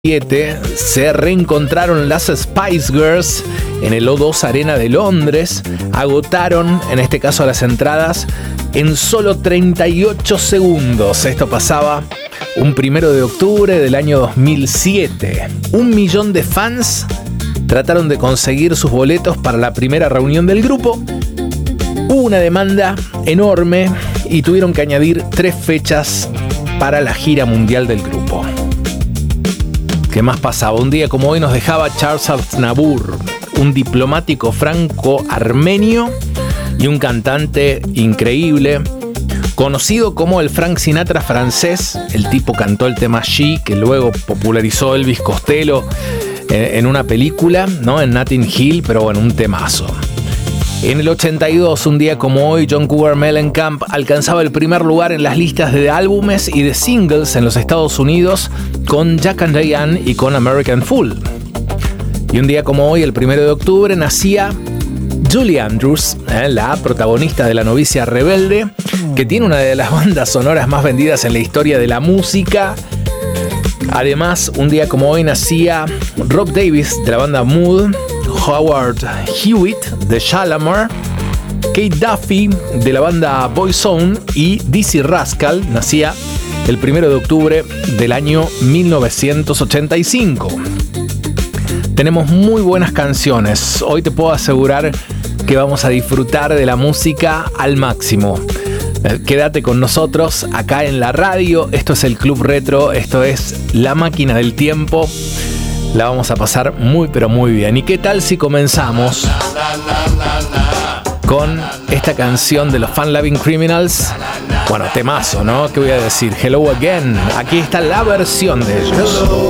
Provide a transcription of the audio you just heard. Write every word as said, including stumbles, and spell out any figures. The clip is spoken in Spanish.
se reencontraron las Spice Girls en el O dos Arena de Londres. Agotaron, en este caso, las entradas en solo treinta y ocho segundos. Esto pasaba un primero de octubre del año dos mil siete. Un millón de fans trataron de conseguir sus boletos para la primera reunión del grupo. Hubo una demanda enorme y tuvieron que añadir tres fechas para la gira mundial del grupo. ¿Qué más pasaba? Un día como hoy nos dejaba Charles Aznavour, un diplomático franco-armenio y un cantante increíble, conocido como el Frank Sinatra francés. El tipo cantó el tema She, que luego popularizó Elvis Costello en una película, ¿no? En Notting Hill, pero bueno, un temazo. En el ochenta y dos, un día como hoy, John Cougar Mellencamp alcanzaba el primer lugar en las listas de álbumes y de singles en los Estados Unidos con Jack and Diane y con American Fool. Y un día como hoy, el primero de octubre, nacía Julie Andrews, eh, la protagonista de La novicia rebelde, que tiene una de las bandas sonoras más vendidas en la historia de la música. Además, un día como hoy nacía Rob Davis de la banda Mood, Howard Hewitt de Shalamar, Kate Duffy de la banda Boyzone y Dizzy Rascal nacía el primero de octubre del año mil novecientos ochenta y cinco. Tenemos muy buenas canciones. Hoy te puedo asegurar que vamos a disfrutar de la música al máximo. Quédate con nosotros acá en la radio. Esto es el Club Retro, esto es La Máquina del Tiempo. La vamos a pasar muy pero muy bien. ¿Y qué tal si comenzamos con esta canción de los Fun Loving Criminals? Bueno, temazo, ¿no? ¿Qué voy a decir? Hello Again. Aquí está la versión de ellos.